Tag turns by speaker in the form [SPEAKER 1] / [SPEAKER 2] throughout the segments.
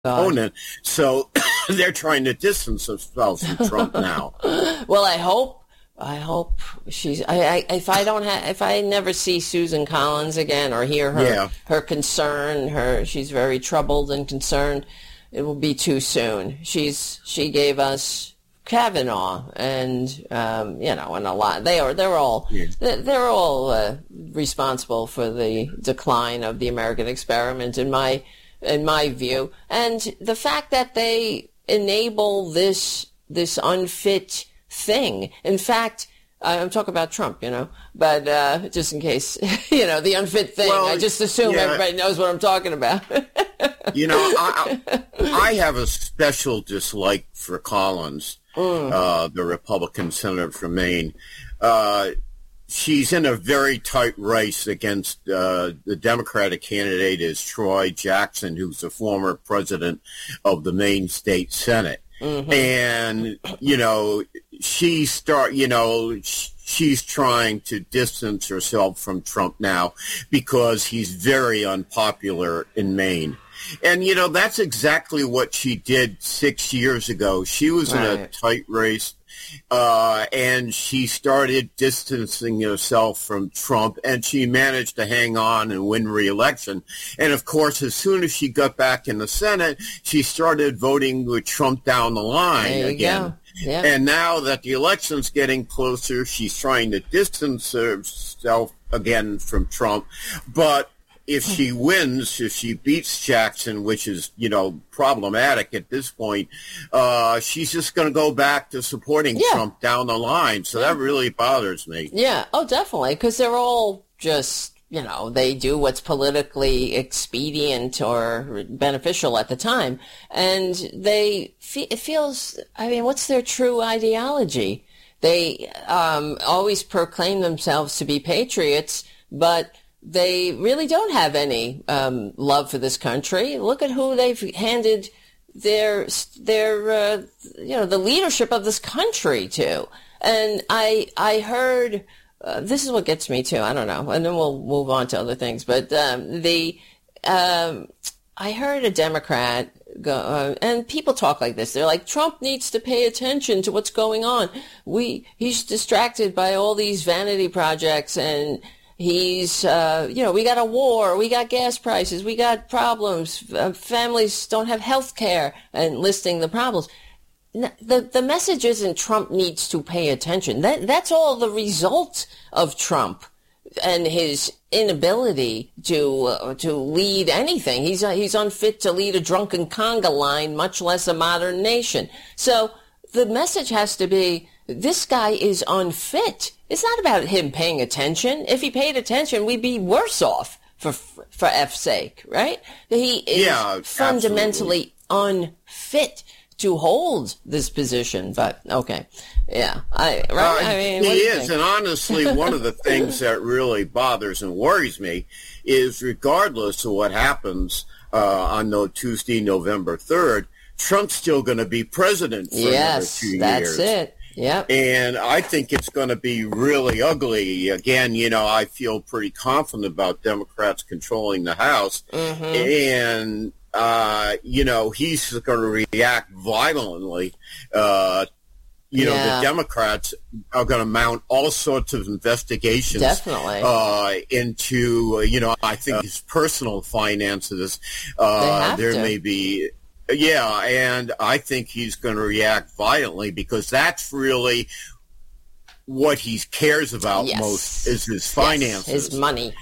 [SPEAKER 1] God.
[SPEAKER 2] opponent. So they're trying to distance themselves from Trump now.
[SPEAKER 1] Well, I hope she's. If I never see Susan Collins again or hear her concern, she's very troubled and concerned. It will be too soon. She gave us Kavanaugh, and and a lot. They're all responsible for the decline of the American experiment, in my view. And the fact that they enable this unfit thing. In fact, I'm talking about Trump, but just in case, the unfit thing. Well, I just assume everybody knows what I'm talking about.
[SPEAKER 2] I have a special dislike for Collins, the Republican senator from Maine. She's in a very tight race against the Democratic candidate is Troy Jackson, who's the former president of the Maine State Senate. Mm-hmm. And, she's trying to distance herself from Trump now because he's very unpopular in Maine. And, that's exactly what she did 6 years ago. She was in a tight race, and she started distancing herself from Trump, and she managed to hang on and win re-election. And, of course, as soon as she got back in the Senate, she started voting with Trump down the line again. Yeah. And now that the election's getting closer, she's trying to distance herself again from Trump. But if she wins, if she beats Jackson, which is, problematic at this point, she's just going to go back to supporting Trump down the line. So that really bothers me.
[SPEAKER 1] Yeah. Oh, definitely. Because they're all just, they do what's politically expedient or beneficial at the time. And it feels, what's their true ideology? They always proclaim themselves to be patriots, but they really don't have any love for this country. Look at who they've handed their the leadership of this country to. And I heard this is what gets me too. I don't know, and then we'll move on to other things. But I heard a Democrat go, and people talk like this. They're like, Trump needs to pay attention to what's going on. He's distracted by all these vanity projects, and he's, we got a war, we got gas prices, we got problems, families don't have health care, and listing the problems. The message isn't Trump needs to pay attention. That's all the result of Trump and his inability to lead anything. He's unfit to lead a drunken conga line, much less a modern nation. So the message has to be, this guy is unfit. It's not about him paying attention. If he paid attention, we'd be worse off, for F's sake, right? He is fundamentally unfit to hold this position, but okay. Yeah.
[SPEAKER 2] He is, and honestly, one of the things that really bothers and worries me is regardless of what happens on Tuesday, November 3rd, Trump's still going to be president for another 2 years.
[SPEAKER 1] That's it. Yep.
[SPEAKER 2] And I think it's going to be really ugly. Again, I feel pretty confident about Democrats controlling the House. Mm-hmm. And, he's going to react violently. The Democrats are going to mount all sorts of investigations.
[SPEAKER 1] Definitely.
[SPEAKER 2] Into, I think his personal finances. May be... Yeah, and I think he's going to react violently because that's really what he cares about most is his finances.
[SPEAKER 1] His money.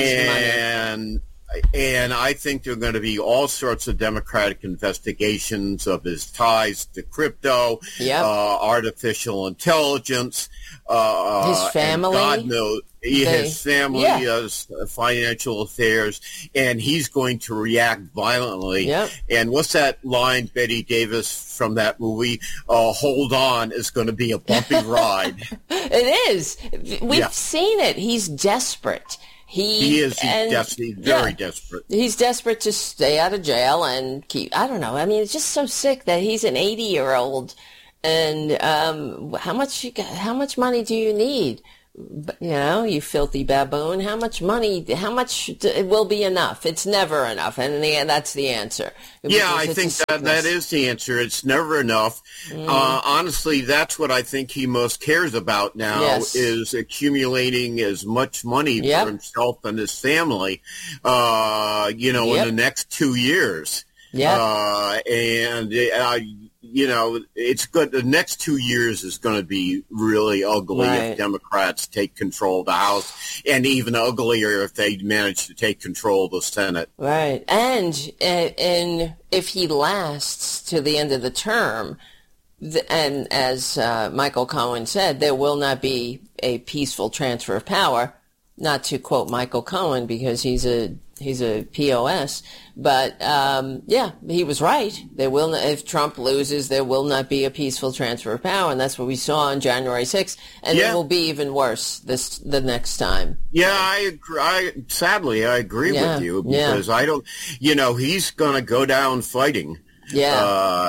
[SPEAKER 2] And I think there are going to be all sorts of Democratic investigations of his ties to crypto, artificial intelligence,
[SPEAKER 1] his family.
[SPEAKER 2] And God knows his family, his financial affairs, and he's going to react violently.
[SPEAKER 1] Yep.
[SPEAKER 2] And what's that line, Betty Davis, from that movie? Hold on, is going to be a bumpy ride.
[SPEAKER 1] It is. We've seen it. He's desperate.
[SPEAKER 2] He is. He's very desperate.
[SPEAKER 1] He's desperate to stay out of jail and keep. I don't know. It's just so sick that he's an 80-year-old. And how much money do you need? You filthy baboon, how much will be enough? It's never enough. And that's the answer.
[SPEAKER 2] Yeah, I think that is the answer. It's never enough. Honestly, that's what I think he most cares about now is accumulating as much money for himself and his family, in the next 2 years. Yeah. It's good. The next 2 years is going to be really ugly if Democrats take control of the House, and even uglier if they manage to take control of the Senate.
[SPEAKER 1] Right. And if he lasts to the end of the term, and as Michael Cohen said, there will not be a peaceful transfer of power, not to quote Michael Cohen because he's a POS, but he was right. If Trump loses, there will not be a peaceful transfer of power, and that's what we saw on January 6th, and it will be even worse the next time.
[SPEAKER 2] Yeah, I agree. Sadly, I agree with you because I don't. He's going to go down fighting. Yeah.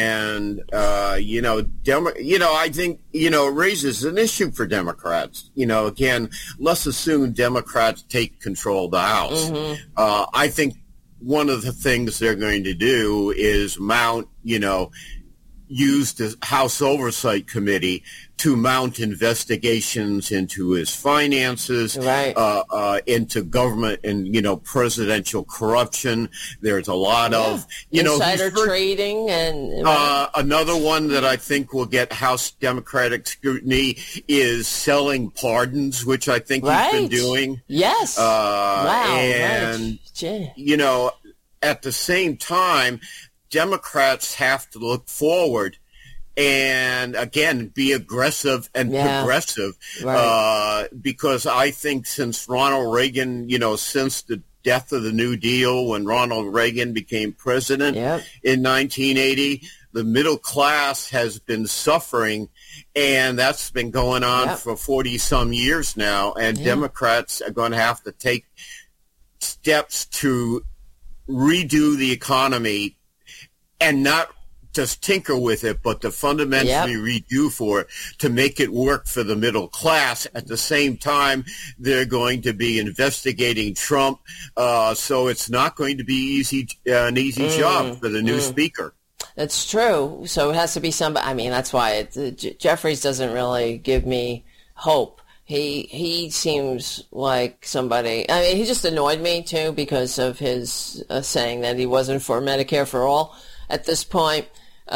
[SPEAKER 2] I think, it raises an issue for Democrats. Again, let's assume Democrats take control of the House. Mm-hmm. I think one of the things they're going to do is use the House Oversight Committee to mount investigations into his finances, into government and, presidential corruption. There's a lot of,
[SPEAKER 1] insider trading. And
[SPEAKER 2] another one that I think will get House Democratic scrutiny is selling pardons, which I think he's been doing.
[SPEAKER 1] Yes.
[SPEAKER 2] And, at the same time, Democrats have to look forward and, again, be aggressive and progressive because I think since Ronald Reagan, since the death of the New Deal, when Ronald Reagan became president in 1980, the middle class has been suffering, and that's been going on for 40-some years now, and Democrats are going to have to take steps to redo the economy and not just tinker with it, but to fundamentally redo for it to make it work for the middle class. At the same time, they're going to be investigating Trump, so it's not going to be an easy job for the new speaker.
[SPEAKER 1] That's true. So it has to be somebody. I mean, that's why Jeffries doesn't really give me hope. He seems like somebody. I mean, he just annoyed me too because of his saying that he wasn't for Medicare for all. At this point,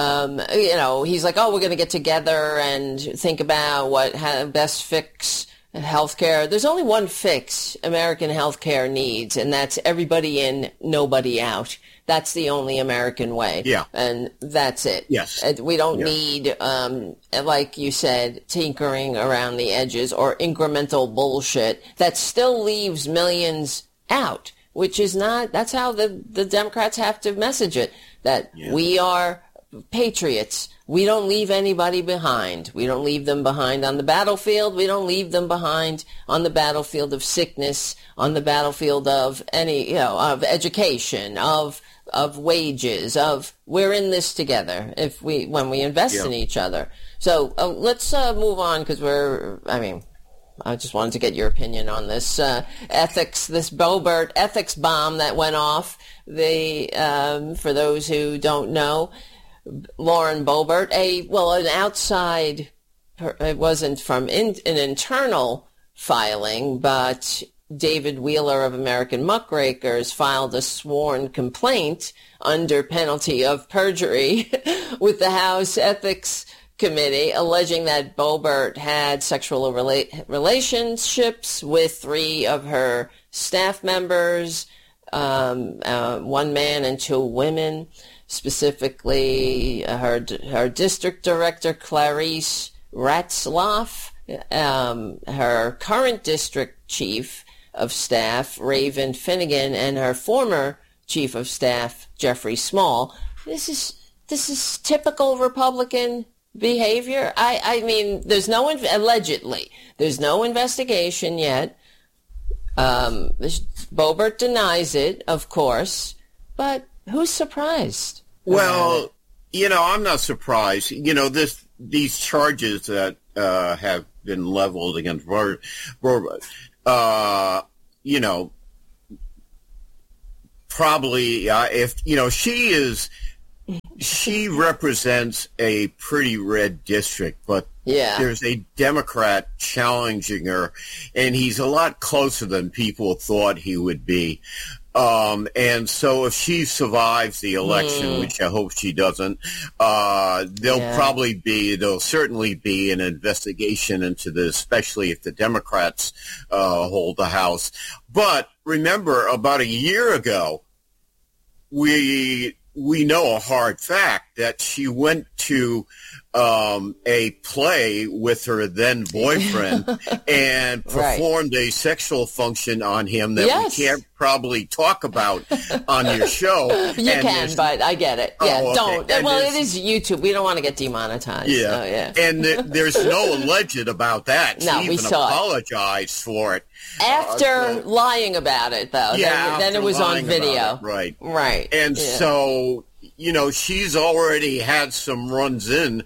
[SPEAKER 1] he's like, oh, we're going to get together and think about how best fix healthcare. There's only one fix American healthcare needs, and that's everybody in, nobody out. That's the only American way. Yeah. And that's it.
[SPEAKER 2] Yes.
[SPEAKER 1] We don't need, like you said, tinkering around the edges or incremental bullshit that still leaves millions out, which is not, that's how the Democrats have to message it. That we are patriots. We don't leave anybody behind. We don't leave them behind on the battlefield. We don't leave them behind on the battlefield of sickness, on the battlefield of of education, of wages, of we're in this together when we invest in each other. So let's move on because I just wanted to get your opinion on this this Boebert ethics bomb that went off. For those who don't know, Lauren Boebert, an outside, it wasn't from an internal filing, but David Wheeler of American Muckrakers filed a sworn complaint under penalty of perjury with the House Ethics Committee, alleging that Boebert had sexual relationships with 3 of her staff members, 1 man and 2 women, specifically her district director, Clarice Ratzlaff, her current district chief of staff, Raven Finnegan, and her former chief of staff, Jeffrey Small. This is typical Republican behavior. I mean, allegedly, there's no investigation yet. Boebert denies it, of course, but who's surprised?
[SPEAKER 2] Well, I'm not surprised. These charges that have been leveled against Robert, probably if she represents a pretty red district, but there's a Democrat challenging her, and he's a lot closer than people thought he would be. And so if she survives the election, which I hope she doesn't, there'll certainly be an investigation into this, especially if the Democrats hold the House. But remember, about a year ago, we know a hard fact that she went to a play with her then boyfriend and performed a sexual function on him that we can't probably talk about on your show.
[SPEAKER 1] You can, but I get it. Yeah, don't.
[SPEAKER 2] And
[SPEAKER 1] well, it is YouTube. We don't want to get demonetized.
[SPEAKER 2] Yeah. So, and there's no alleged about that.
[SPEAKER 1] No,
[SPEAKER 2] she
[SPEAKER 1] we
[SPEAKER 2] even
[SPEAKER 1] saw
[SPEAKER 2] apologized for it.
[SPEAKER 1] After lying about it, though.
[SPEAKER 2] Yeah,
[SPEAKER 1] then it was on video.
[SPEAKER 2] Right.
[SPEAKER 1] And
[SPEAKER 2] so, she's already had some runs in,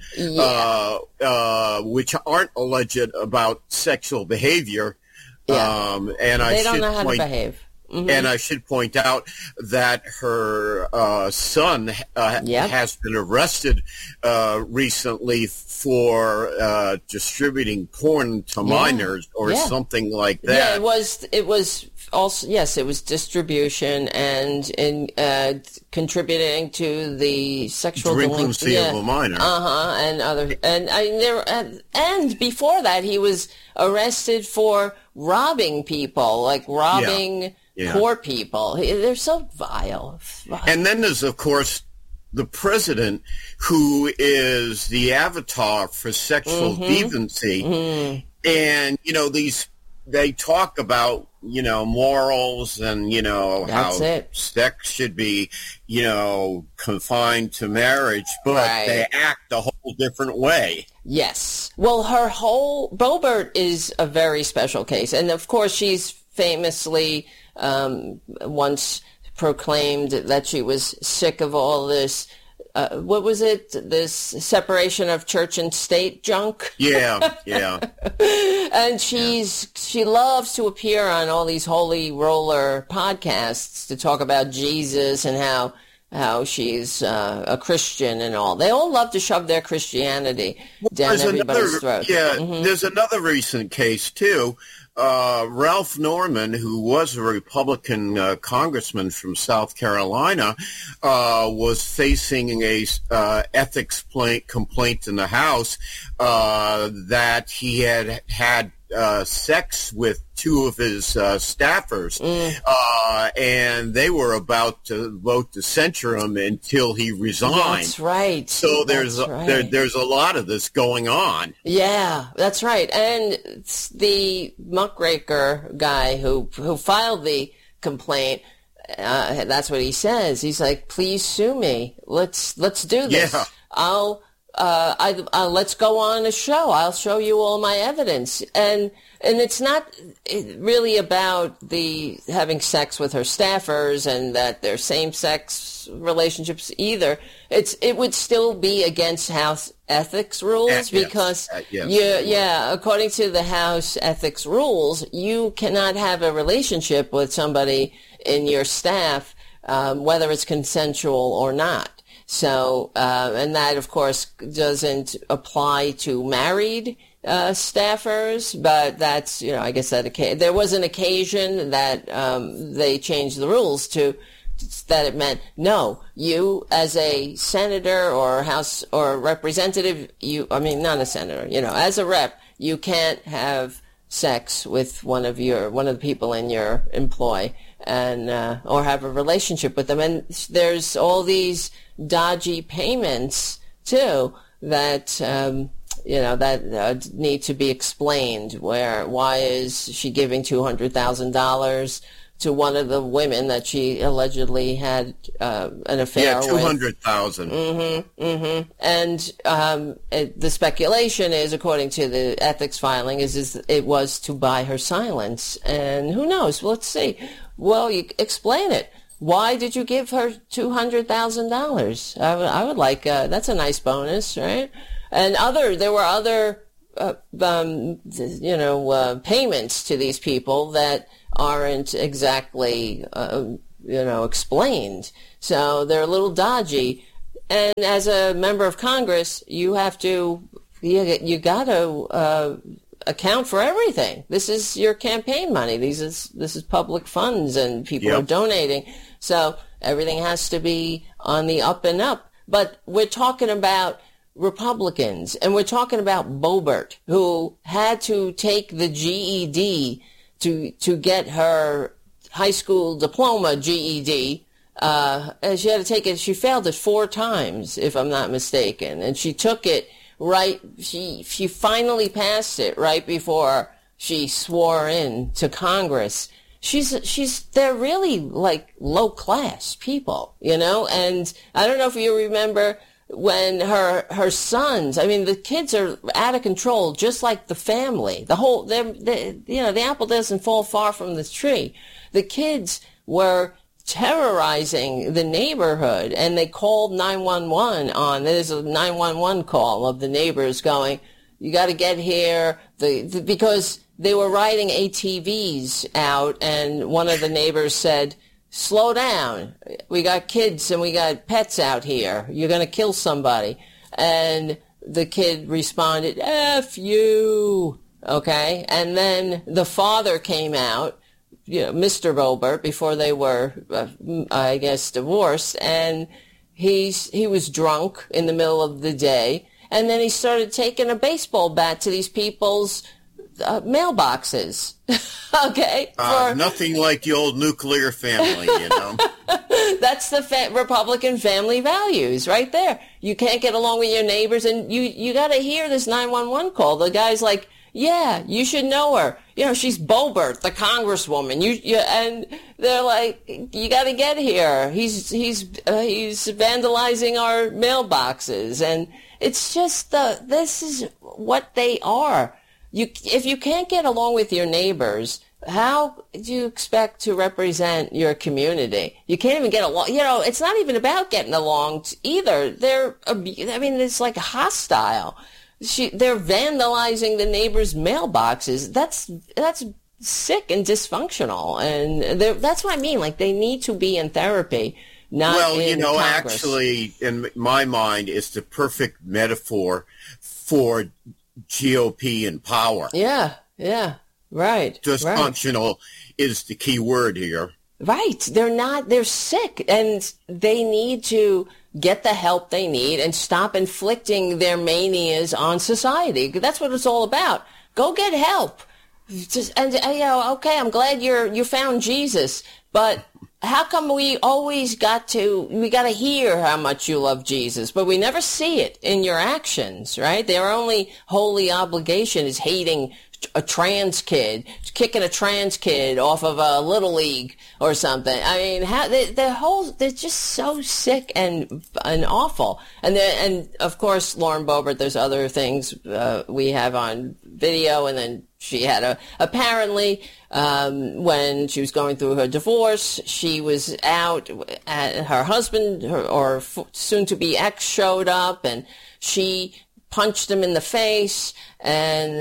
[SPEAKER 2] which aren't alleged about sexual behavior.
[SPEAKER 1] Yeah.
[SPEAKER 2] And
[SPEAKER 1] they don't know how to behave. Mm-hmm.
[SPEAKER 2] And I should point out that her son has been arrested recently for distributing porn to minors or something like that.
[SPEAKER 1] Yeah, it was also, yes, it was distribution and in contributing to the sexual
[SPEAKER 2] delinquency of a minor.
[SPEAKER 1] And before that, he was arrested for robbing people, like robbing poor people. They're so vile.
[SPEAKER 2] And then there's, of course, the president, who is the avatar for sexual deviancy. And, they talk about, morals and, how sex should be, confined to marriage, but they act a whole different way.
[SPEAKER 1] Yes. Well, Boebert is a very special case. And, of course, she's famously once proclaimed that she was sick of all this, what was it? This separation of church and state junk?
[SPEAKER 2] Yeah.
[SPEAKER 1] And she loves to appear on all these holy roller podcasts to talk about Jesus and how she's a Christian and all. They all love to shove their Christianity down everybody's throat.
[SPEAKER 2] Yeah, there's another recent case, too. Ralph Norman, who was a Republican congressman from South Carolina, was facing a ethics complaint in the House that he had sex with two of his staffers, and they were about to vote to censure him until he resigned.
[SPEAKER 1] That's right.
[SPEAKER 2] So there's a lot of this going on.
[SPEAKER 1] Yeah, that's right. And the muckraker guy who filed the complaint, that's what he says. He's like, "Please sue me. Let's do this.
[SPEAKER 2] Yeah.
[SPEAKER 1] Let's go on a show. I'll show you all my evidence." And it's not really about the having sex with her staffers and that they're same-sex relationships either. It would still be against House ethics rules because according to the House ethics rules, you cannot have a relationship with somebody in your staff, whether it's consensual or not. So, and that, of course, doesn't apply to married staffers, but that's, I guess there was an occasion that they changed the rules to that it meant, no, you as a senator or House or representative, not a senator, as a rep, you can't have sex with one of the people in your employ and or have a relationship with them. And there's all these dodgy payments too that that need to be explained. Why is she giving $200,000 to one of the women that she allegedly had an affair with?
[SPEAKER 2] Yeah, $200,000.
[SPEAKER 1] And the speculation is, according to the ethics filing, is it was to buy her silence. And who knows? Let's see. Well, you explain it. Why did you give her $200,000? I would like, that's a nice bonus, right? And there were other, payments to these people that aren't exactly, explained. So they're a little dodgy. And as a member of Congress, you got to account for everything. This is your campaign money. This is public funds, and people are donating. So everything has to be on the up and up. But we're talking about Republicans, and we're talking about Boebert, who had to take the GED to get her high school diploma GED. And she had to take it. She failed it 4 times, if I'm not mistaken, and she took it right. She finally passed it right before she swore in to Congress. They're really like low class people, and I don't know if you remember when her sons, I mean, the kids are out of control, just like the family. The apple doesn't fall far from the tree. The kids were terrorizing the neighborhood, and they called 911 there's a 911 call of the neighbors going, you got to get here, because they were riding ATVs out, and one of the neighbors said, slow down, we got kids and we got pets out here, you're going to kill somebody. And the kid responded, F you, okay? And then the father came out, Mr. Boebert, before they were, I guess, divorced, and he was drunk in the middle of the day, and then he started taking a baseball bat to these people's mailboxes. Okay?
[SPEAKER 2] Nothing like the old nuclear family,
[SPEAKER 1] That's the Republican family values right there. You can't get along with your neighbors, and you got to hear this 911 call. The guy's like, yeah, you should know her. She's Boebert, the congresswoman. And they're like, you got to get here. He's vandalizing our mailboxes, and it's just this is what they are. If you can't get along with your neighbors, how do you expect to represent your community? You can't even get along. It's not even about getting along either. It's like hostile. They're vandalizing the neighbors' mailboxes. That's sick and dysfunctional, and that's what I mean. Like, they need to be in therapy, not in Congress.
[SPEAKER 2] Actually, in my mind, it's the perfect metaphor for GOP and power.
[SPEAKER 1] Yeah, right.
[SPEAKER 2] Dysfunctional is the key word here.
[SPEAKER 1] Right. They're sick, and they need to get the help they need and stop inflicting their manias on society. That's what it's all about. Go get help. Okay, I'm glad you found Jesus, but how come we always got to hear how much you love Jesus, but we never see it in your actions, right? Their only holy obligation is hating a trans kid, kicking a trans kid off of a little league or something. I mean, they're just so sick and awful. And of course, Lauren Boebert, there's other things we have on video, and then she had apparently when she was going through her divorce, she was out, her husband or soon-to-be ex showed up, and she punched him in the face, and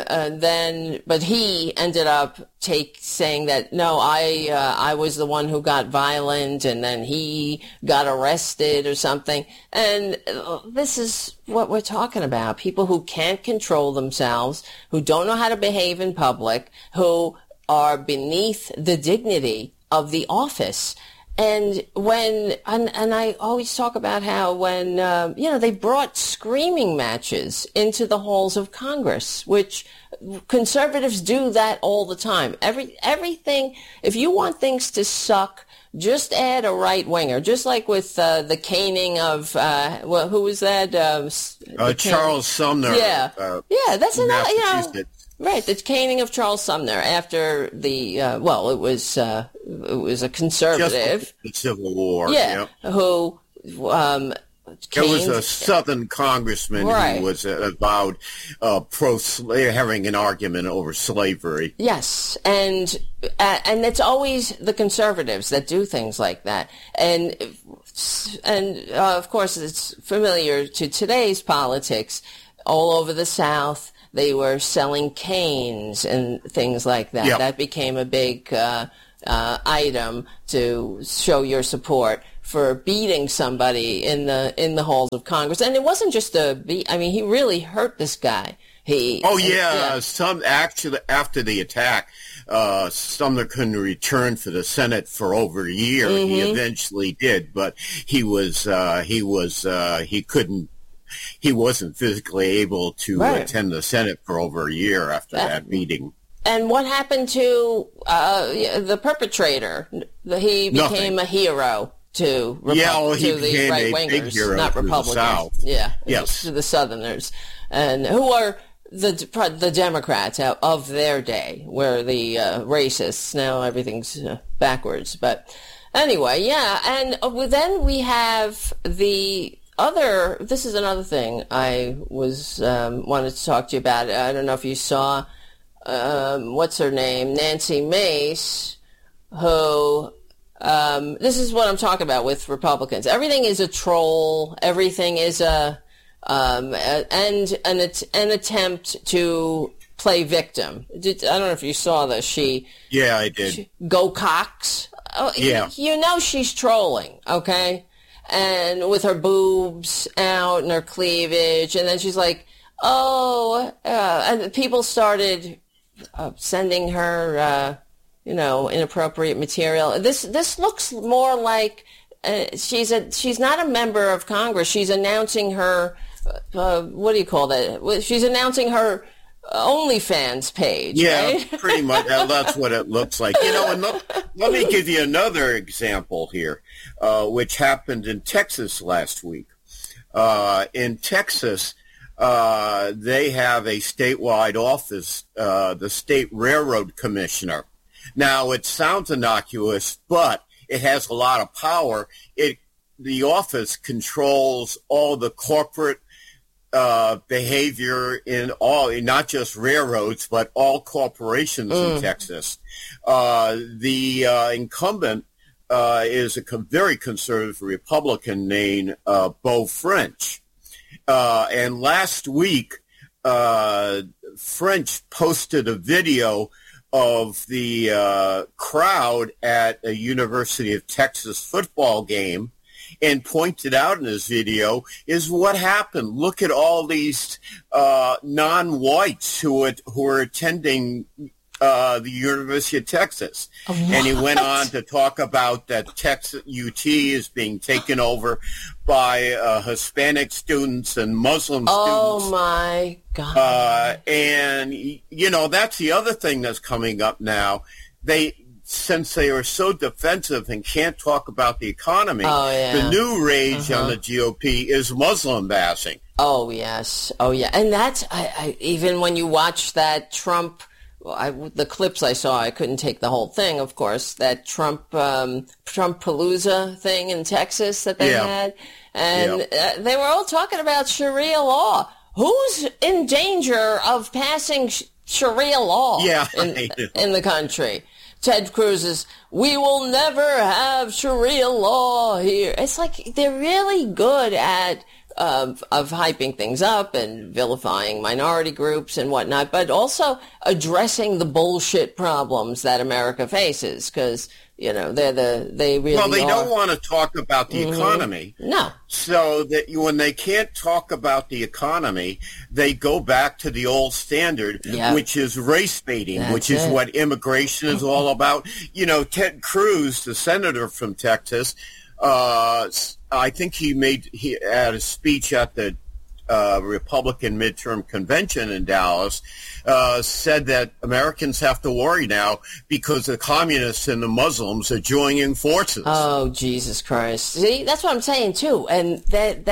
[SPEAKER 1] but he ended up saying that, no, I was the one who got violent, and then he got arrested or something. And this is what we're talking about. People who can't control themselves, who don't know how to behave in public, who are beneath the dignity of the office. And I always talk about how when, they brought screaming matches into the halls of Congress, which conservatives do that all the time. Everything, if you want things to suck, just add a right winger, just like with the caning of, who was that?
[SPEAKER 2] Charles Sumner.
[SPEAKER 1] Yeah. That's another,
[SPEAKER 2] Right,
[SPEAKER 1] the caning of Charles Sumner after the it was a conservative,
[SPEAKER 2] just the Civil War,
[SPEAKER 1] who
[SPEAKER 2] There was a Southern congressman who was avowed having an argument over slavery.
[SPEAKER 1] Yes, and it's always the conservatives that do things like that, and of course it's familiar to today's politics. All over the South, they were selling canes and things like that. Yep. That became a big item to show your support for beating somebody in the halls of Congress. And it wasn't just a beat. I mean, he really hurt this guy.
[SPEAKER 2] Some actually after the attack, Sumner couldn't return for the Senate for over a year. Mm-hmm. He eventually did, but he wasn't physically able to attend the Senate for over a year after that meeting.
[SPEAKER 1] And what happened to the perpetrator? He became a hero to the right-wingers, not Republicans. To the Southerners, and who are the Democrats of their day, where the racists. Now everything's backwards. But anyway, and then we have the other. This is another thing I was wanted to talk to you about. I don't know if you saw. What's her name? Nancy Mace, who, this is what I'm talking about with Republicans. Everything is a troll. Everything is an attempt to play victim. I don't know if you saw this.
[SPEAKER 2] I did.
[SPEAKER 1] Go Cox. Oh, yeah. You know she's trolling, okay? And with her boobs out and her cleavage. And then she's like, and people started sending her, inappropriate material. This looks more like she's not a member of Congress. She's announcing her, what do you call that? She's announcing her OnlyFans page.
[SPEAKER 2] Yeah,
[SPEAKER 1] right?
[SPEAKER 2] Pretty much. That's what it looks like. And let me give you another example here, which happened in Texas last week. In Texas, they have a statewide office, the State Railroad Commissioner. Now, it sounds innocuous, but it has a lot of power. The office controls all the corporate behavior in not just railroads, but all corporations in Texas. The incumbent is a very conservative Republican named Beau French. And last week, French posted a video of the crowd at a University of Texas football game and pointed out in his video is what happened. Look at all these non-whites who are attending the University of Texas.
[SPEAKER 1] What?
[SPEAKER 2] And he went on to talk about that Texas UT is being taken over by Hispanic students and Muslim students.
[SPEAKER 1] Oh, my God.
[SPEAKER 2] And, that's the other thing that's coming up now. Since they are so defensive and can't talk about the economy, the new rage on the GOP is Muslim bashing.
[SPEAKER 1] Oh, yes. Oh, yeah. And that's, even when you watch that Trump, the clips I saw, I couldn't take the whole thing, of course, that Trump-palooza thing in Texas that they had. And they were all talking about Sharia law. Who's in danger of passing Sharia law in the country? Ted Cruz's, we will never have Sharia law here. It's like they're really good at of hyping things up and vilifying minority groups and whatnot, but also addressing the bullshit problems that America faces, because they really
[SPEAKER 2] don't want to talk about the economy.
[SPEAKER 1] No.
[SPEAKER 2] So that when they can't talk about the economy, they go back to the old standard, which is race baiting, which is what immigration is all about. Ted Cruz, the senator from Texas, I think he had a speech at the Republican midterm convention in Dallas, said that Americans have to worry now because the communists and the Muslims are joining forces.
[SPEAKER 1] Oh, Jesus Christ. See, that's what I'm saying, too. And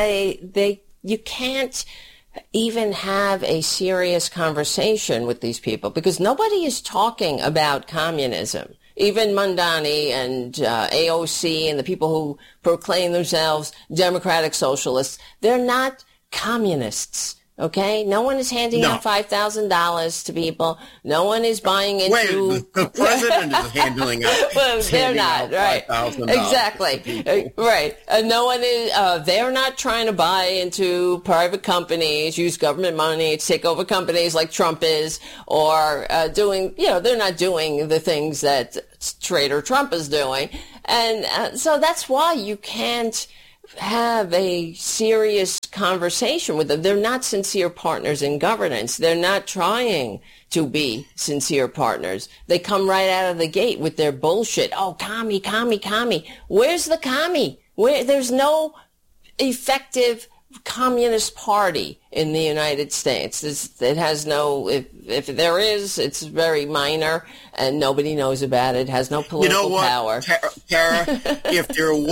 [SPEAKER 1] you can't even have a serious conversation with these people because nobody is talking about communism. even Mamdani and AOC and the people who proclaim themselves democratic socialists, they're not communists. Okay, no one is handing out $5,000 to people. No one is buying into.
[SPEAKER 2] Wait, the president is handling out.
[SPEAKER 1] Well, they're not right. Exactly, right. No one is. They're not trying to buy into private companies, use government money to take over companies like Trump is, or doing. They're not doing the things that traitor Trump is doing, and so that's why you can't have a serious conversation with them. They're not sincere partners in governance. They're not trying to be sincere partners. They come right out of the gate with their bullshit. Oh, commie. Where's the commie? There's no effective communist party in the United States. It has no, if there is, it's very minor and nobody knows about it. It has no political power.
[SPEAKER 2] Tara, if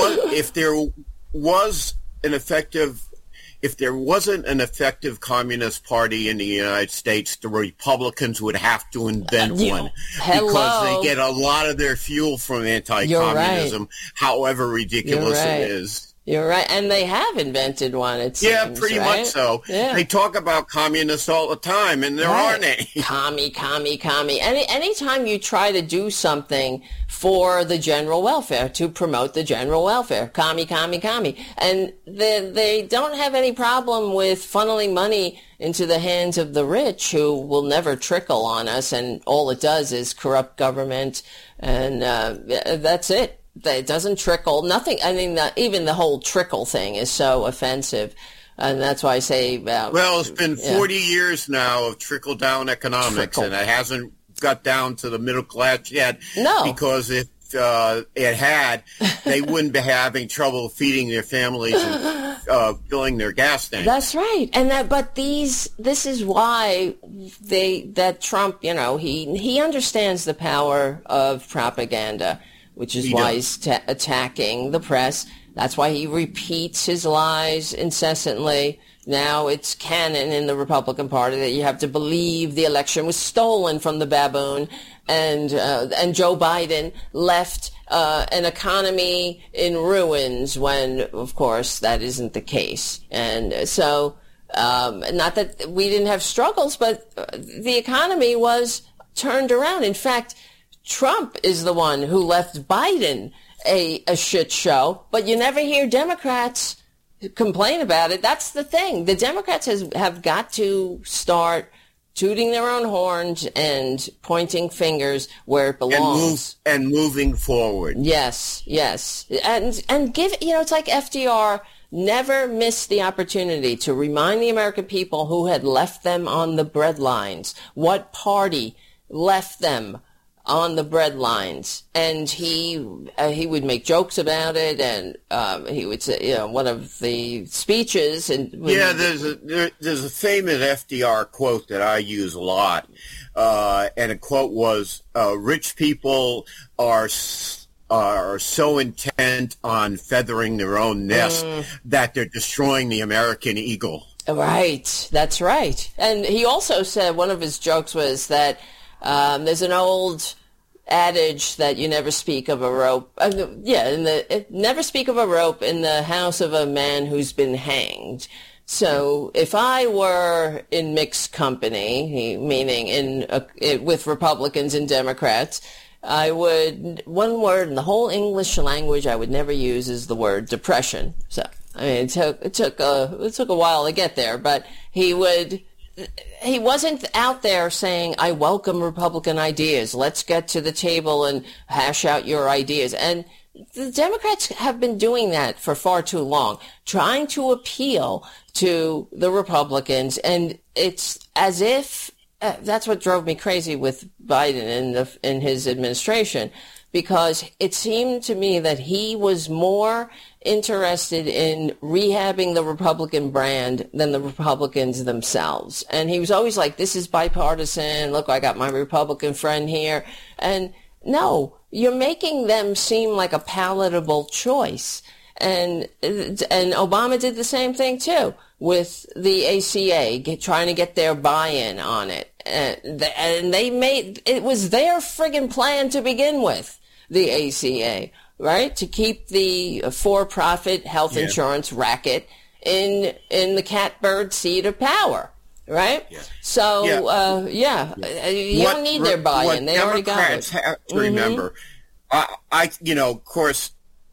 [SPEAKER 2] there wasn't an effective communist party in the United States, the Republicans would have to invent one because they get a lot of their fuel from anti-communism, however ridiculous it is.
[SPEAKER 1] You're right. And they have invented one, it seems.
[SPEAKER 2] Yeah, pretty much so. Yeah. They talk about communists all the time, and there aren't any.
[SPEAKER 1] Commie. Anytime you try to do something for the general welfare, to promote the general welfare, commie. And they don't have any problem with funneling money into the hands of the rich who will never trickle on us, and all it does is corrupt government, and that's it. It doesn't trickle. Nothing. I mean, even the whole trickle thing is so offensive. And that's why I say...
[SPEAKER 2] well, it's been 40 years now of trickle-down economics, and it hasn't got down to the middle class yet. No. Because if it had, they wouldn't be having trouble feeding their families and filling their gas tanks.
[SPEAKER 1] That's right. And this is why that Trump, he understands the power of propaganda, which is why he's attacking the press. That's why he repeats his lies incessantly. Now it's canon in the Republican Party that you have to believe the election was stolen from the baboon, and Joe Biden left an economy in ruins when, of course, that isn't the case. And so, not that we didn't have struggles, but the economy was turned around. In fact, Trump is the one who left Biden a shit show, but you never hear Democrats complain about it. That's the thing. The Democrats have got to start tooting their own horns and pointing fingers where it belongs.
[SPEAKER 2] And moving forward.
[SPEAKER 1] Yes. And give, it's like FDR never missed the opportunity to remind the American people who had left them on the breadlines, what party left them on the bread lines, and he would make jokes about it, and he would say, one of the speeches, and
[SPEAKER 2] there's a famous FDR quote that I use a lot, and a quote was, "Rich people are so intent on feathering their own nest that they're destroying the American eagle." Right,
[SPEAKER 1] that's right. And he also said, one of his jokes was that there's an old adage that you never speak of a rope. Never speak of a rope in the house of a man who's been hanged. So if I were in mixed company, meaning with Republicans and Democrats, I would, one word in the whole English language I would never use is the word depression. So I mean, it took a while to get there, but he wasn't out there saying, I welcome Republican ideas. Let's get to the table and hash out your ideas. And the Democrats have been doing that for far too long, trying to appeal to the Republicans. And it's as if that's what drove me crazy with Biden in his administration, because it seemed to me that he was more interested in rehabbing the Republican brand than the Republicans themselves. And he was always like, this is bipartisan. Look, I got my Republican friend here. And no, you're making them seem like a palatable choice. And Obama did the same thing too with the ACA, trying to get their buy-in on it. and they made, it was their friggin' plan to begin with, the ACA, right? To keep the for-profit health insurance racket in the catbird seat of power. Right?
[SPEAKER 2] Yeah.
[SPEAKER 1] So, you don't need their buy-in. They already got it.
[SPEAKER 2] Democrats have to remember, of course,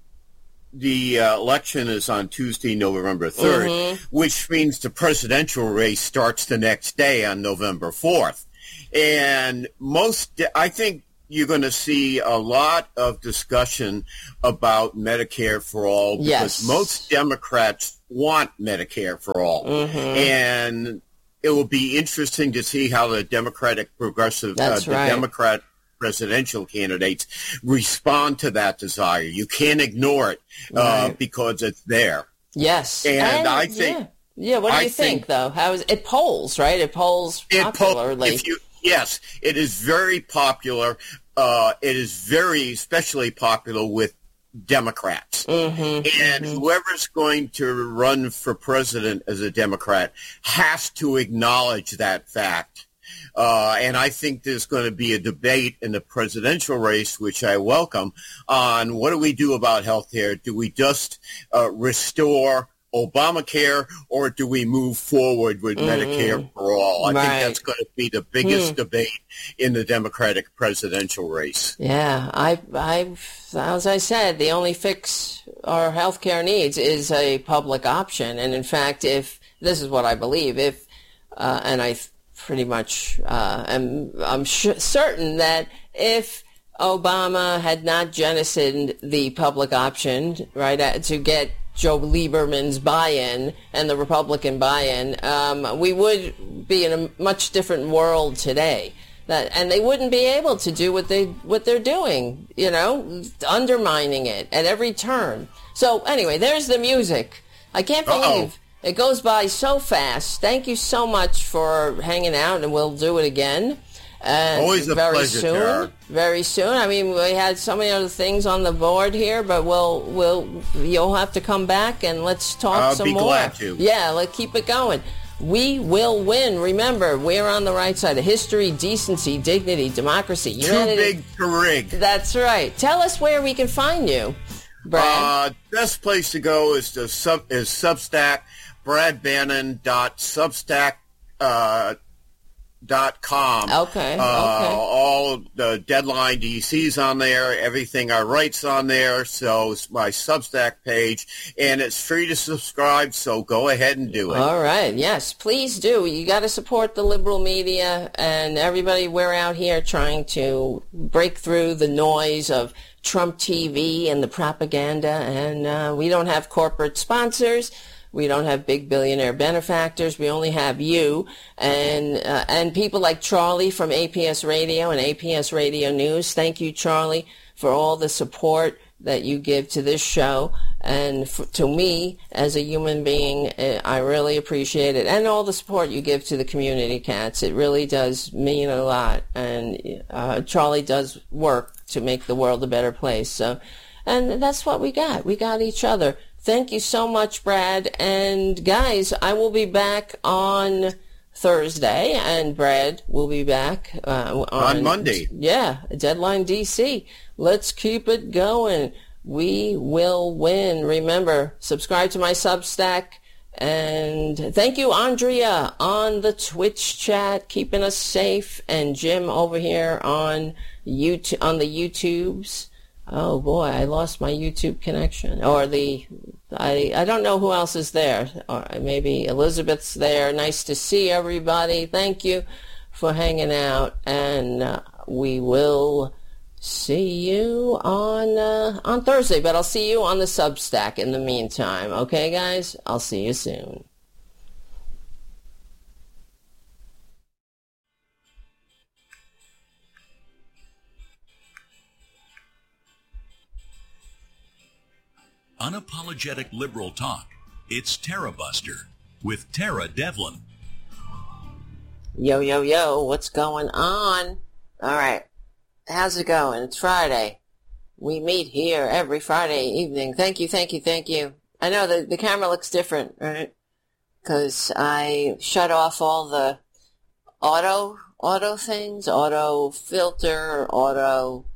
[SPEAKER 2] the election is on Tuesday, November 3rd, which means the presidential race starts the next day on November 4th. And I think you're going to see a lot of discussion about Medicare for all because most Democrats want Medicare for all. And it will be interesting to see how the Democratic Democrat presidential candidates respond to that desire. You can't ignore it because it's there.
[SPEAKER 1] Yes.
[SPEAKER 2] And I think...
[SPEAKER 1] Yeah, what do you think, though? How is it polls, right? It polls popularly.
[SPEAKER 2] Yes, it is very popular. It is especially popular with Democrats. And whoever's going to run for president as a Democrat has to acknowledge that fact. And I think there's going to be a debate in the presidential race, which I welcome, on what do we do about health care? Do we just restore Obamacare, or do we move forward with Medicare for all? I think that's going to be the biggest debate in the Democratic presidential race.
[SPEAKER 1] Yeah, as I said, the only fix our health care needs is a public option. And in fact, this is what I believe, and I pretty much I'm certain that if Obama had not jettisoned the public option, right, to get Joe Lieberman's buy-in and the Republican buy-in, we would be in a much different world today. And they wouldn't be able to do what they're doing, undermining it at every turn. So anyway, there's the music. I can't believe it goes by so fast. Thank you so much for hanging out, and we'll do it again.
[SPEAKER 2] Always a pleasure, Tara.
[SPEAKER 1] Very soon. I mean, we had so many other things on the board here, but you'll have to come back and let's talk some more.
[SPEAKER 2] I'll be glad to.
[SPEAKER 1] Yeah, let's keep it going. We will win. Remember, we're on the right side of history, decency, dignity, democracy.
[SPEAKER 2] Too big to rig.
[SPEAKER 1] That's right. Tell us where we can find you, Brad.
[SPEAKER 2] Best place to go is Substack, bradbannon.substack.com.
[SPEAKER 1] Okay.
[SPEAKER 2] All the Deadline DC's on there. Everything I write's on there. So it's my Substack page, and it's free to subscribe. So go ahead and do it.
[SPEAKER 1] All right. Yes, please do. You got to support the liberal media and everybody. We're out here trying to break through the noise of Trump TV and the propaganda, and we don't have corporate sponsors. We don't have big billionaire benefactors. We only have you and people like Charlie from APS Radio and APS Radio News. Thank you, Charlie, for all the support that you give to this show and to me as a human being. I really appreciate it, and all the support you give to the community, cats. It really does mean a lot, and Charlie does work to make the world a better place. So, and that's what we got. We got each other. Thank you so much, Brad. And guys, I will be back on Thursday, and Brad will be back on
[SPEAKER 2] Monday.
[SPEAKER 1] Yeah, Deadline DC. Let's keep it going. We will win. Remember, subscribe to my Substack. And thank you, Andrea, on the Twitch chat, keeping us safe, and Jim over here on YouTube, on the YouTubes. Oh boy, I lost my YouTube connection. Or I don't know who else is there. Or maybe Elizabeth's there. Nice to see everybody. Thank you for hanging out, and we will see you on Thursday. But I'll see you on the Substack in the meantime. Okay, guys? I'll see you soon.
[SPEAKER 3] Unapologetic liberal talk. It's Tara Buster with Tara Devlin.
[SPEAKER 1] Yo, yo, yo, what's going on? All right. How's it going? It's Friday. We meet here every Friday evening. Thank you, thank you, thank you. I know the camera looks different, right? Because I shut off all the auto auto things, auto filter, auto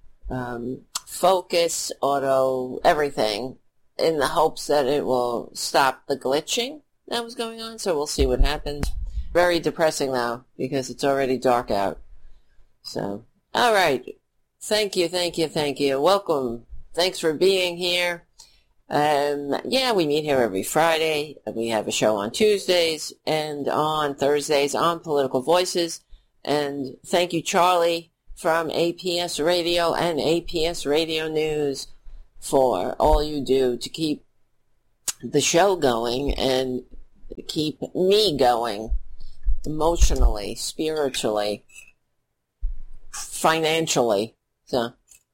[SPEAKER 1] focus, auto everything, in the hopes that it will stop the glitching that was going on. So we'll see what happens. Very depressing now because it's already dark out. So, all right. Thank you. Welcome. Thanks for being here. We meet here every Friday. We have a show on Tuesdays and on Thursdays on Political Voices. And thank you, Charlie, from APS Radio and APS Radio News, for all you do to keep the show going and keep me going emotionally, spiritually, financially. So,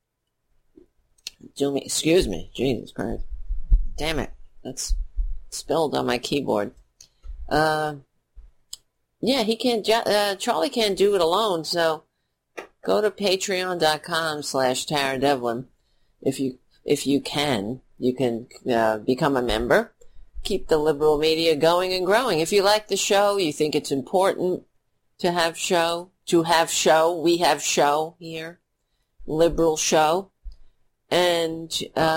[SPEAKER 1] excuse me, Jesus Christ. Damn it, that's spilled on my keyboard. He can't, Charlie can't do it alone, so go to patreon.com/Tara Devlin. If you can become a member. Keep the liberal media going and growing. If you like the show, you think it's important to have show, we have show here, liberal show, and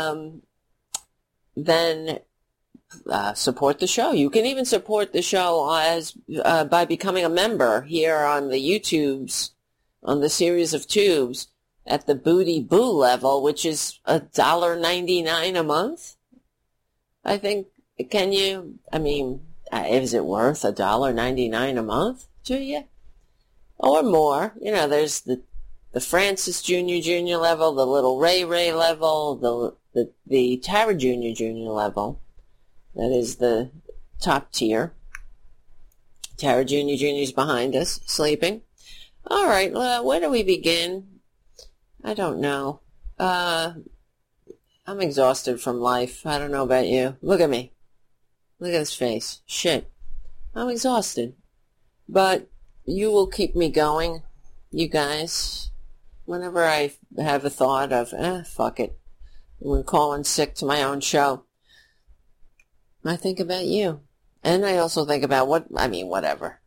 [SPEAKER 1] then support the show. You can even support the show as by becoming a member here on the YouTubes, on the series of tubes, at the Booty Boo level, which is $1.99 a month. I think, can you, is it worth $1.99 a month to you? Or more? There's the Francis Jr. level, the Little Ray level, the Tara Jr. level. That is the top tier. Tara Jr. is behind us, sleeping. All right, where do we begin? I don't know. I'm exhausted from life. I don't know about you. Look at me. Look at his face. Shit. I'm exhausted. But you will keep me going, you guys. Whenever I have a thought of, fuck it, I'm calling sick to my own show, I think about you. And I also think about whatever.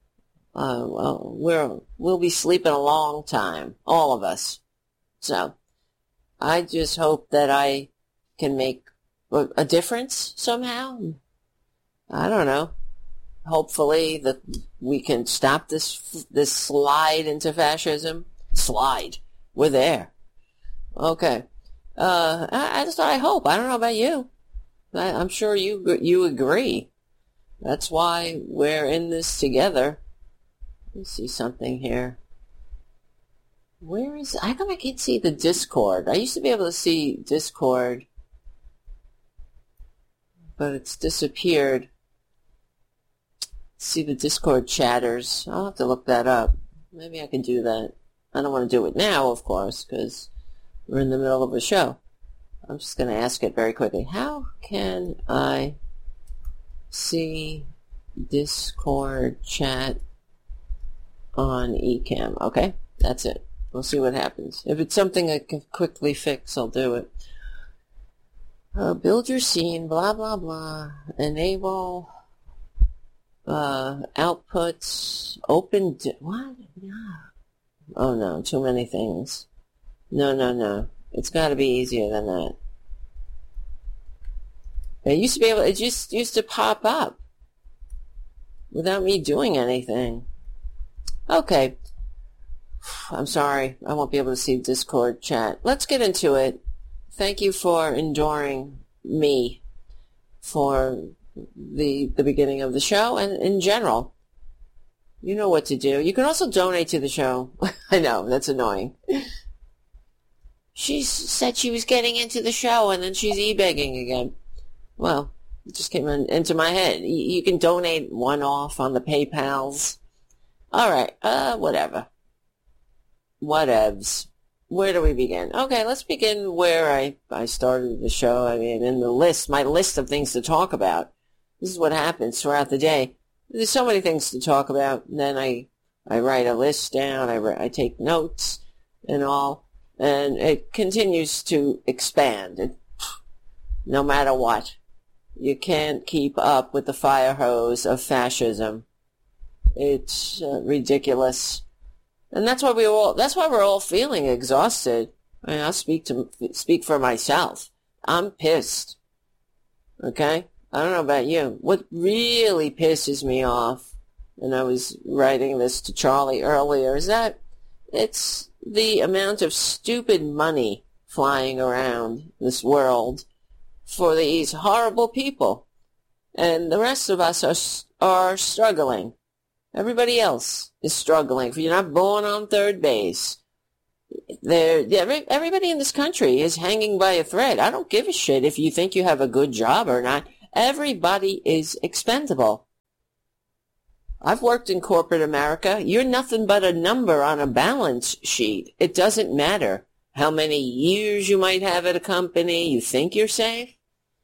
[SPEAKER 1] We'll be sleeping a long time. All of us. So, I just hope that I can make a difference somehow. I don't know. Hopefully that we can stop this slide into fascism. Slide. We're there. Okay. I hope. I don't know about you. I'm sure you agree. That's why we're in this together. Let me see something here. How come I can't see the Discord? I used to be able to see Discord, but it's disappeared. See the Discord chatters. I'll have to look that up. Maybe I can do that. I don't want to do it now, of course, because we're in the middle of a show. I'm just going to ask it very quickly. How can I see Discord chat on Ecamm? Okay, that's it. We'll see what happens. If it's something I can quickly fix, I'll do it. Build your scene, blah, blah, blah. Enable outputs, open... what? No. Oh, no, too many things. No. It's got to be easier than that. It just used to pop up without me doing anything. Okay. I'm sorry. I won't be able to see Discord chat. Let's get into it. Thank you for enduring me for the beginning of the show and in general. You know what to do. You can also donate to the show. I know, that's annoying. She said she was getting into the show and then she's e-begging again. Well, it just came into my head. You can donate one-off on the PayPals. All right, whatever. Whatevs. Where do we begin? Okay, let's begin where I started the show. In the list, my list of things to talk about. This is what happens throughout the day. There's so many things to talk about. And then I write a list down. I take notes and all. And it continues to expand. No matter what. You can't keep up with the fire hose of fascism. It's ridiculous. And that's why we're all feeling exhausted. I mean, I'll speak for myself. I'm pissed. Okay? I don't know about you. What really pisses me off, and I was writing this to Charlie earlier, is that it's the amount of stupid money flying around this world for these horrible people. And the rest of us are struggling. Everybody else is struggling. If you're not born on third base, everybody in this country is hanging by a thread. I don't give a shit if you think you have a good job or not. Everybody is expendable. I've worked in corporate America. You're nothing but a number on a balance sheet. It doesn't matter how many years you might have at a company. You think you're safe?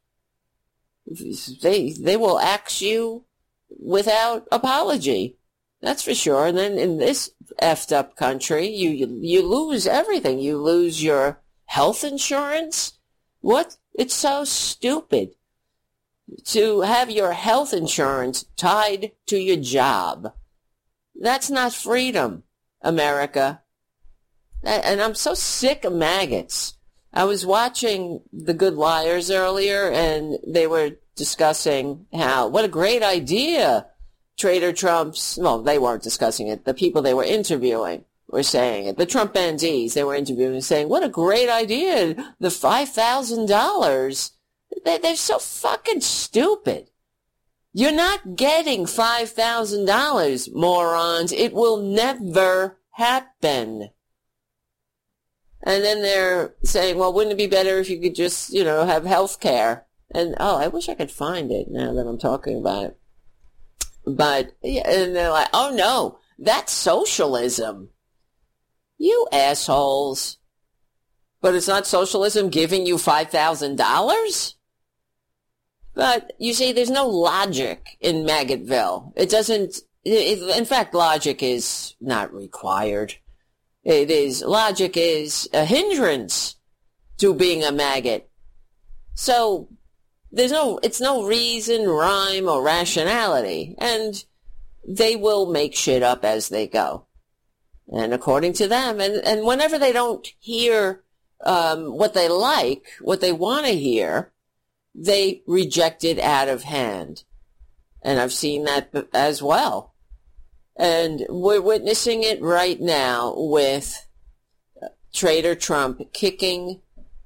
[SPEAKER 1] They will axe you without apology. That's for sure. And then in this effed up country, you lose everything. You lose your health insurance. What? It's so stupid to have your health insurance tied to your job. That's not freedom, America. And I'm so sick of maggots. I was watching The Good Liars earlier, and they were discussing what a great idea Trader Trump's, well, they weren't discussing it. The people they were interviewing were saying it. The Trump bandees they were interviewing saying, what a great idea, the $5,000. They're so fucking stupid. You're not getting $5,000, morons. It will never happen. And then they're saying, well, wouldn't it be better if you could just, have health care? And, I wish I could find it now that I'm talking about it. But, yeah, and they're like, oh no, that's socialism. You assholes. But it's not socialism giving you $5,000? But, you see, there's no logic in Maggotville. In fact, logic is not required. Logic is a hindrance to being a maggot. So, it's no reason, rhyme, or rationality. And they will make shit up as they go. And according to them, and whenever they don't hear what they like, what they want to hear, they reject it out of hand. And I've seen that as well. And we're witnessing it right now with Trader Trump attempting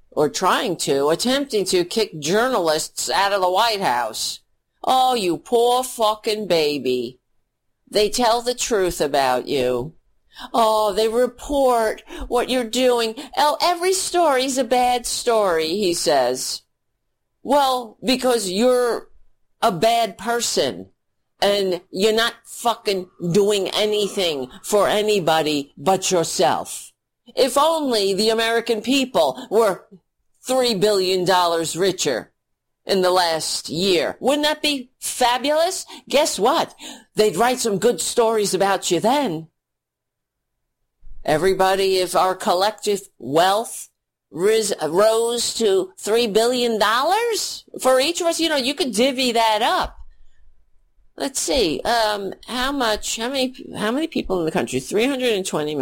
[SPEAKER 1] to kick journalists out of the White House. Oh, you poor fucking baby. They tell the truth about you. Oh, they report what you're doing. Oh, every story's a bad story, he says. Well, because you're a bad person and you're not fucking doing anything for anybody but yourself. If only the American people were $3 billion richer in the last year. Wouldn't that be fabulous? Guess what? They'd write some good stories about you then. Everybody, if our collective wealth rose to $3 billion for each of us, you could divvy that up. Let's see, how many people in the country? 320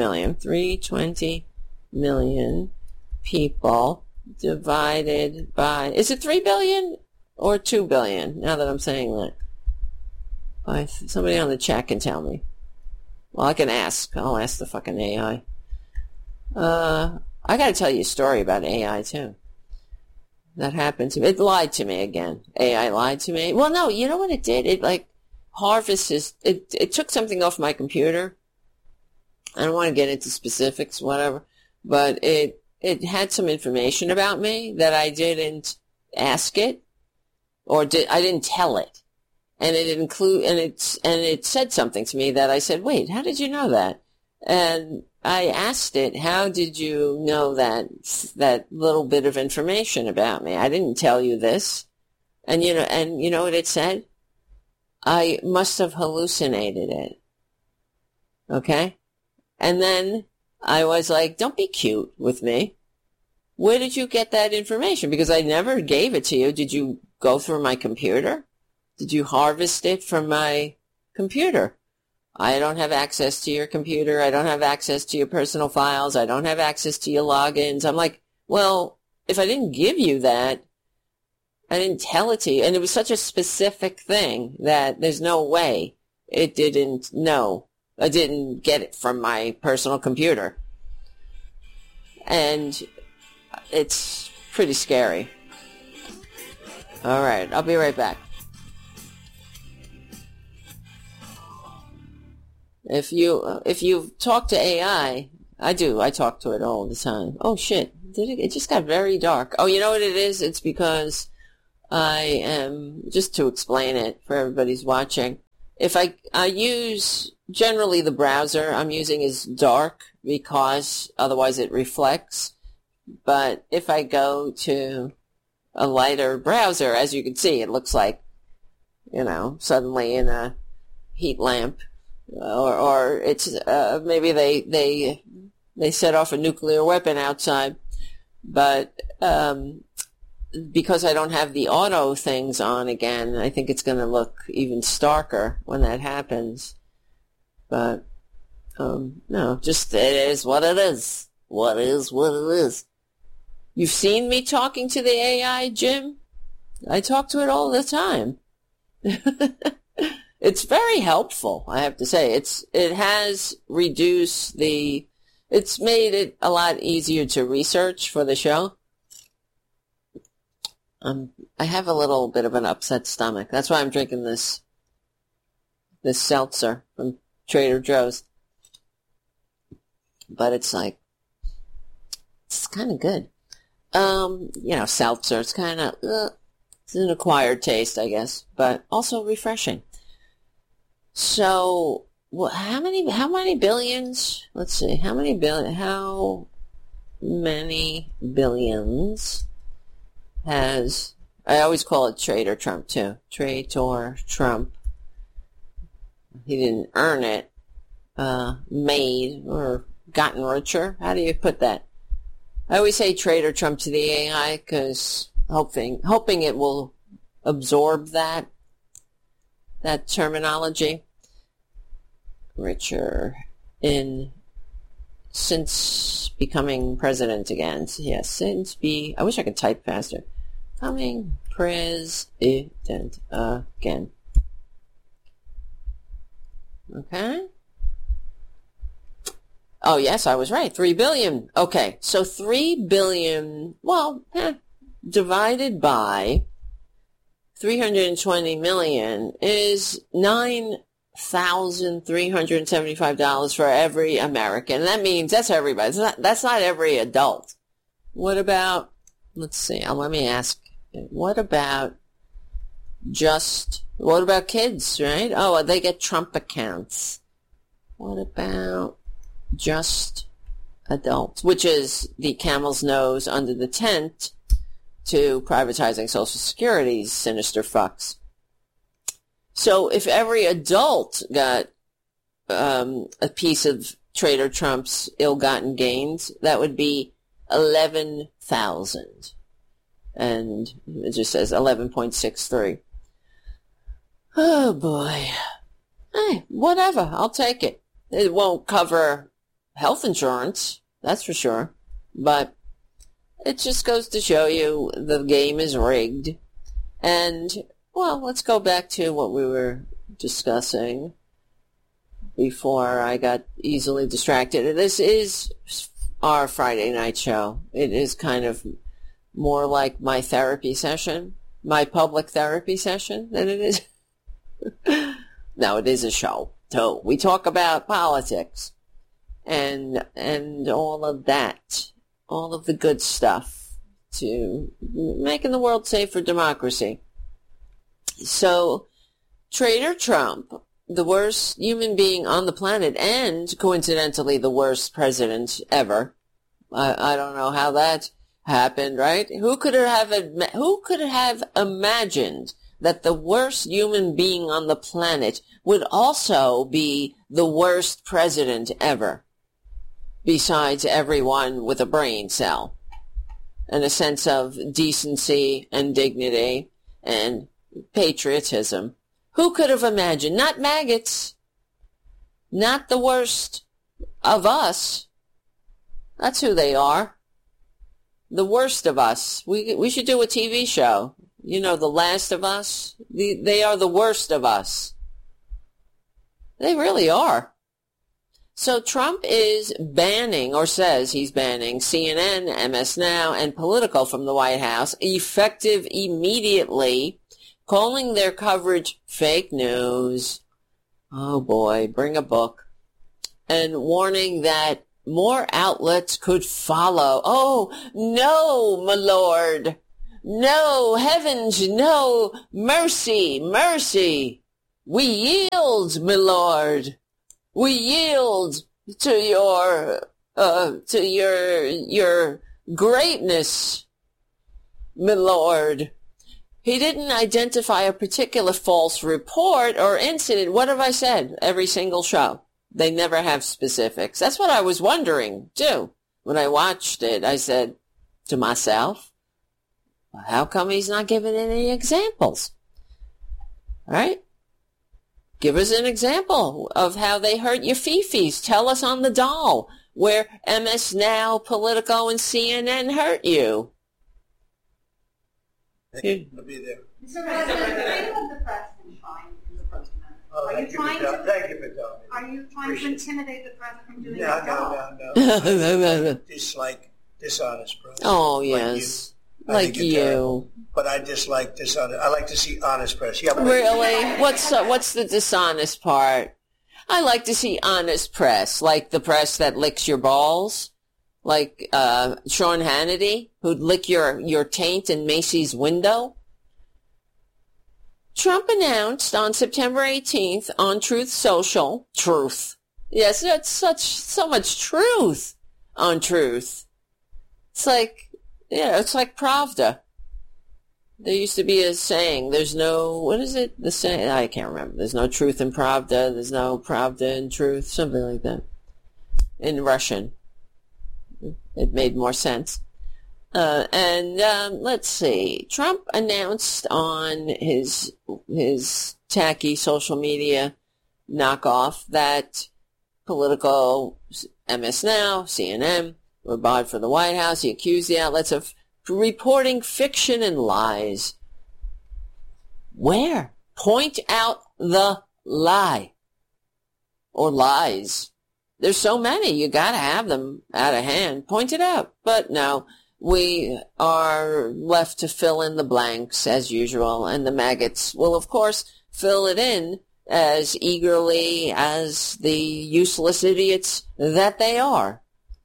[SPEAKER 1] million people divided by, is it 3 billion or 2 billion? Now that I'm saying that. Somebody on the chat can tell me. Well, I can ask. I'll ask the fucking AI. I gotta tell you a story about AI too. That happened to me. It lied to me again. AI lied to me. Well, no, you know what it did? It harvests, it took something off my computer. I don't want to get into specifics, whatever, but it had some information about me that I didn't ask it, I didn't tell it. And it said something to me that I said, wait, how did you know that? And I asked it, how did you know that little bit of information about me? I didn't tell you this. And you know what it said? I must have hallucinated it. Okay? And then I was like, don't be cute with me. Where did you get that information? Because I never gave it to you. Did you go through my computer? Did you harvest it from my computer? I don't have access to your computer. I don't have access to your personal files. I don't have access to your logins. I'm like, well, if I didn't give you that, I didn't tell it to you. And it was such a specific thing that there's no way it didn't know. I didn't get it from my personal computer. And it's pretty scary. All right, I'll be right back. If you talk to AI, I do. I talk to it all the time. Oh shit! It just got very dark. Oh, you know what it is? It's because I am, just to explain it for everybody's watching. If I use generally the browser I'm using is dark because otherwise it reflects. But if I go to a lighter browser, as you can see, it looks like, suddenly in a heat lamp. Or it's maybe they set off a nuclear weapon outside, but because I don't have the auto things on again, I think it's going to look even starker when that happens. But no, just it is what it is. What is what it is. You've seen me talking to the AI, Jim? I talk to it all the time. It's very helpful, I have to say. It has reduced it's made it a lot easier to research for the show. I have a little bit of an upset stomach. That's why I'm drinking this seltzer from Trader Joe's. But it's kind of good. Seltzer, it's kind of, it's an acquired taste, I guess, but also refreshing. So, how many billions? Let's see, how many billions has, I always call it Trader Trump too. Trader Trump. He didn't earn it, made or gotten richer. How do you put that? I always say Trader Trump to the AI because hoping it will absorb that terminology. Richer since becoming president again. Yes, I wish I could type faster. Becoming president again. Okay. Oh, yes, I was right. 3 billion. Okay, so 3 billion, divided by 320 million is $9,375 for every American. That means that's everybody. That's not every adult. What about, let's see, let me ask, what about kids, right? Oh, they get Trump accounts. What about just adults, which is the camel's nose under the tent to privatizing Social Security's sinister fucks. So if every adult got a piece of Trader Trump's ill-gotten gains, that would be 11,000. And it just says 11.63. Oh, boy. Hey, whatever. I'll take it. It won't cover health insurance, that's for sure. But it just goes to show you the game is rigged. And, well, let's go back to what we were discussing before I got easily distracted. This is our Friday night show. It is kind of more like my therapy session, my public therapy session than it is. No, it is a show. So we talk about politics and all of that, all of the good stuff to making the world safe for democracy. So Trader Trump, the worst human being on the planet and coincidentally the worst president ever. I don't know how that happened, right? Who could have imagined that the worst human being on the planet would also be the worst president ever, besides everyone with a brain cell and a sense of decency and dignity and patriotism? Who could have imagined? Not maggots. not the worst of us. That's who they are. The worst of us. We should do a TV show. You know, The Last of Us. They are the worst of us. They really are. So Trump is banning, or says he's banning, CNN, MS Now, and Politico from the White House, effective immediately, calling their coverage fake news. Oh boy, bring a book. And warning that more outlets could follow. Oh, no, my lord. No, heavens, no. Mercy, mercy. We yield, my lord. We yield to your greatness, my lord. He didn't identify a particular false report or incident. What have I said every single show? They never have specifics. That's what I was wondering, too. When I watched it, I said to myself, well, how come he's not giving any examples? All right? Give us an example of how they hurt your fifis. Tell us on the doll where MS Now, Politico, and CNN hurt you.
[SPEAKER 4] I'll be there.
[SPEAKER 5] Mr. President, the freedom of the press enshrined in the First Amendment.
[SPEAKER 4] Thank you for telling me.
[SPEAKER 5] Are you trying to intimidate the press from doing
[SPEAKER 4] No.
[SPEAKER 5] their job?
[SPEAKER 4] I dislike dishonest press.
[SPEAKER 1] Oh, yes. Like you.
[SPEAKER 4] But I dislike dishonest. I like to see honest press. Yeah,
[SPEAKER 1] Really? What's the dishonest part? I like to see honest press, like the press that licks your balls, like Sean Hannity, who'd lick your taint in Macy's window. Trump announced on September 18th on Truth Social, truth. Yes, that's so much truth on Truth. It's like, it's like Pravda. There used to be a saying, there's no, what is it? The saying, I can't remember. There's no truth in Pravda. There's no Pravda in truth. Something like that. In Russian. It made more sense. Let's see. Trump announced on his tacky social media knockoff that Politico, MS Now, CNN were barred for the White House. He accused the outlets of reporting fiction and lies. Where? Point out the lie. Or lies. There's so many, you gotta have them out of hand. Point it out. But no, we are left to fill in the blanks as usual, and the maggots will of course fill it in as eagerly as the useless idiots that they are.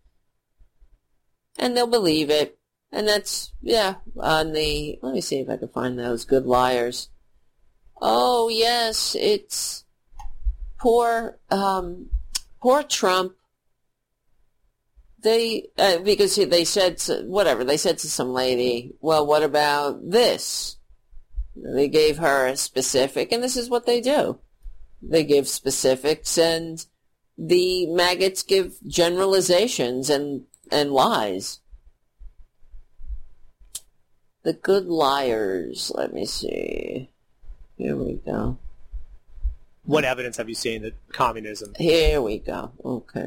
[SPEAKER 1] And they'll believe it. And that's, on the, let me see if I can find those good liars. Oh, yes, it's poor Trump. Because they said, they said to some lady, well, what about this? They gave her a specific, and this is what they do. They give specifics, and the maggots give generalizations and lies. The good liars. Let me see. Here we go.
[SPEAKER 6] What evidence have you seen that communism...
[SPEAKER 1] Here we go. Okay.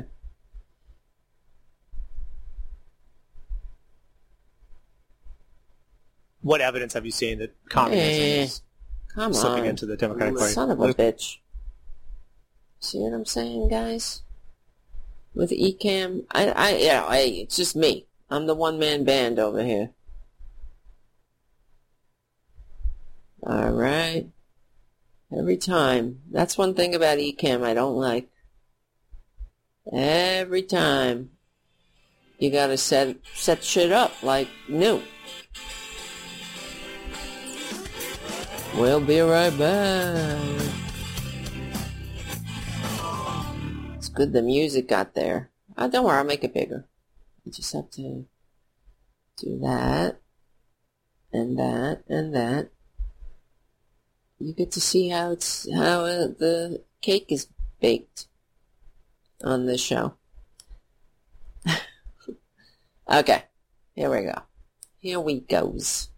[SPEAKER 6] What evidence have you seen that communism is slipping into the Democratic Party?
[SPEAKER 1] Son of a bitch. See what I'm saying, guys? With ECAM, it's just me. I'm the one-man band over here. All right. Every time. That's one thing about ECAM I don't like. Every time. You gotta set shit up like new. We'll be right back. It's good the music got there. Oh, don't worry, I'll make it bigger. I just have to do that. And that. And that. You get to see how the cake is baked on this show. Okay, here we go. Here we goes.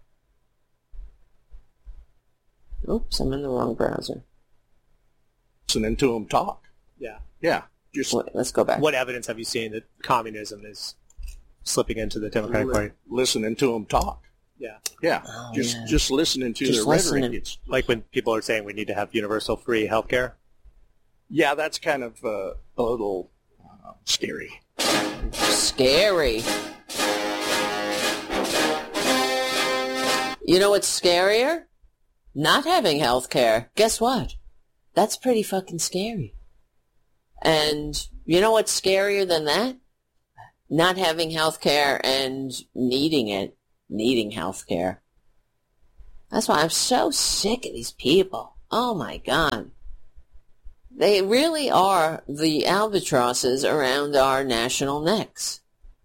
[SPEAKER 1] Oops, I'm in the wrong browser.
[SPEAKER 7] listening to them talk.
[SPEAKER 6] Yeah.
[SPEAKER 7] Yeah. Just
[SPEAKER 1] Let's go back.
[SPEAKER 6] What evidence have you seen that communism is slipping into the Democratic Party?
[SPEAKER 7] listening to them talk.
[SPEAKER 6] Yeah.
[SPEAKER 7] Yeah.
[SPEAKER 1] Oh,
[SPEAKER 7] Just listening to
[SPEAKER 1] Just
[SPEAKER 7] their
[SPEAKER 1] listening.
[SPEAKER 7] rhetoric. It's,
[SPEAKER 6] Like when people are saying we need to have universal free healthcare?
[SPEAKER 7] yeah, that's kind of a little scary.
[SPEAKER 1] Scary. You know what's scarier? Not having health care. Guess what? That's pretty fucking scary. And you know what's scarier than that? Not having health care and needing health care. That's why I'm so sick of these people. Oh my God. They really are the albatrosses around our national necks.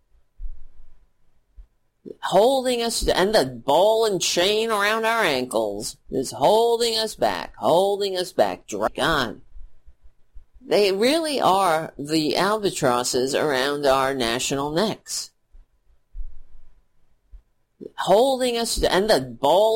[SPEAKER 1] Holding us, and the ball and chain around our ankles is holding us back. God. They really are the albatrosses around our national necks. Holding us, and the ball